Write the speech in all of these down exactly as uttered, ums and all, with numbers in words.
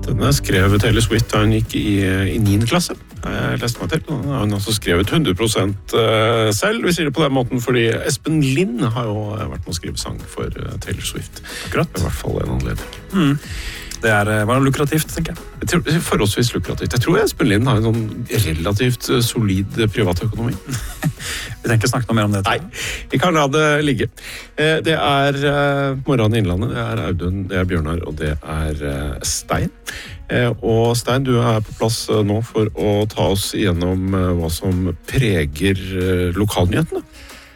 Denne skrev Taylor Swift da hun gikk i, i niende klasse. Jeg leste meg til. Hun har også skrevet hundre prosent selv. Vi sier det på den måten fordi Espen Lind har jo vært med å skrive sang for Taylor Swift. Akkurat. I hvert fall en anledning. Mm. Det er, var lukrativt, tenker jeg. Jeg tror, forholdsvis lukrativt. Jeg tror Espen Lind har en sånn relativt solid privatøkonomi. Vi tenker snakke noe mer om det. Nei, vi kan la det ligge. Det er Morgen i Innlandet, det er Audun, det er Bjørnar, og det er Stein. Og Stein, du er på plass nå for å ta oss igjennom hva som preger lokalnyhetene.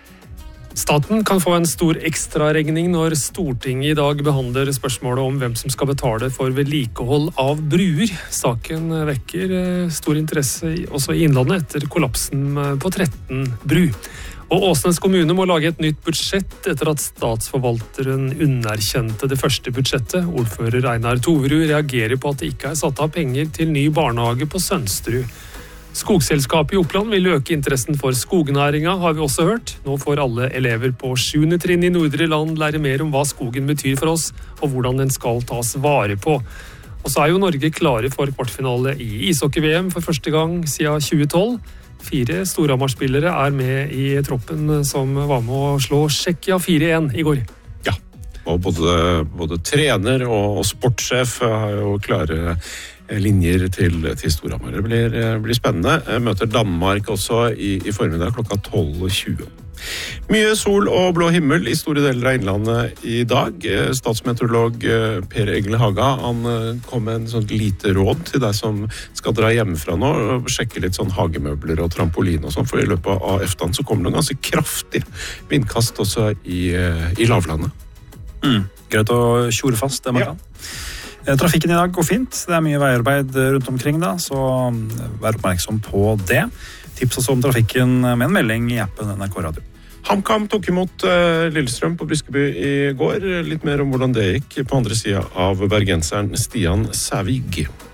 Staten kan få en stor ekstraregning når Stortinget i dag behandler spørsmålet om hvem som skal betale for vedlikehold av bruer. Saken vekker stor interesse også i Innlandet etter kollapsen på tretten bru. Og Åsnes kommune må lage et nytt budsjett etter at statsforvalteren underkjente det første budsjettet. Ordfører Einar Toverud reagerer på at det ikke er satt av penger til ny barnehage på Sønsterud. Skogselskapet i Oppland vil øke interessen for skognæringa, har vi også hørt. Nå får alle elever på sjuende trinn i Nordre Land lære mer om hva skogen betyr for oss, og hvordan den skal tas vare på. Og så er jo Norge klare for kvartfinale i ishockey-V M for første gang siden tjue tolv. Fire Storhamar-spillere er med i troppen som var med å slå Tsjekkia fire en i går. Ja, og både, både trener og sportssjef har jo klare linjer til, til Storhamar. Det blir, blir spennende. Jeg møter Danmark også i, i formiddag klokka tolv tjue. Mye sol og blå himmel i store deler av Innlandet i dag. Statsmeteorolog Per Egil Haga, han kom med en sånn lite råd til deg som skal dra hjemmefra nå og sjekke litt sånn hagemøbler og trampolin og sånn, for i løpet av eftan så kommer det en ganske kraftig vindkast også i, i lavlandet. Mm. Greit å tjore fast, det man Ja. kan. Trafikken i dag går fint. Det er mye veiarbeid rundt omkring da, så vær oppmerksom på det. Tips oss om trafikken med en melding i appen N R K Radio. HamKam tok imot uh, Lillestrøm på Briskeby i går. Litt mer om hvordan det gikk på andre siden av bergenseren Stian Sævig.